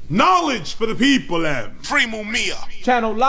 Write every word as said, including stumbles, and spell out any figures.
Knowledge for the people, and Free Mumia. Channel